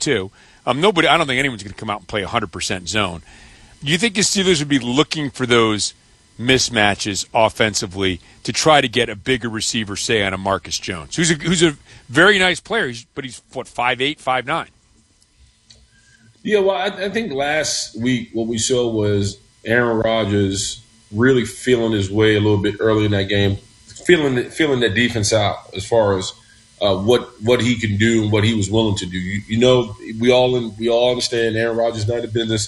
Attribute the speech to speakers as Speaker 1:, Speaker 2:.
Speaker 1: too. Nobody, I don't think anyone's going to come out and play 100% zone. Do you think the Steelers would be looking for those mismatches offensively to try to get a bigger receiver, say, on a Marcus Jones, who's a very nice player, but he's, 5'8", 5'9"?
Speaker 2: Yeah, well, I think last week what we saw was Aaron Rodgers really feeling his way a little bit early in that game, feeling that defense out as far as what he can do and what he was willing to do. We all understand Aaron Rodgers not in the business